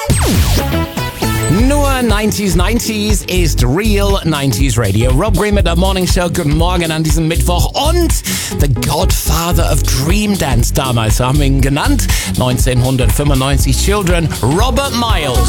Nur 90s ist Real 90s Radio. Rob Green mit der Morning Show. Guten Morgen an diesem Mittwoch. Und The Godfather of Dream Dance damals haben wir ihn genannt. 1995 Children, Robert Miles.